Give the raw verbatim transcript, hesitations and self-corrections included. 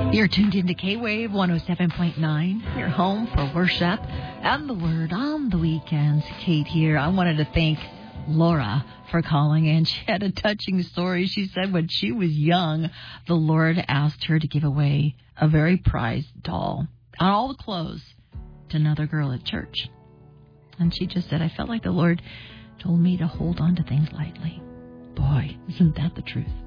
You're tuned into K-Wave one oh seven point nine, your home for worship and the Word on the weekends. Kate here. I wanted to thank Laura for calling in. She had a touching story. She said when she was young, the Lord asked her to give away a very prized doll and all the clothes to another girl at church. And she just said, I felt like the Lord told me to hold on to things lightly. Boy, isn't that the truth?